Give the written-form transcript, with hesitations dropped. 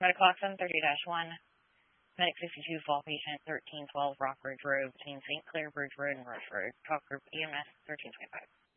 Medical Oxen 30-1. Medic 52, fall patient 1312 Rockridge Road between St. Clair Bridge Road and Rush Road. Talk group EMS 1325.